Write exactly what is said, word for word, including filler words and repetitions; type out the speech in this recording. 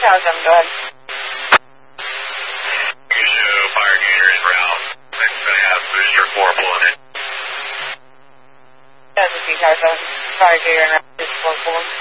Tower seven, go ahead. Booster fire gator en route. Next I have booster four pulling in. That's a Tower seven. Fire gator en route. Booster four pulling.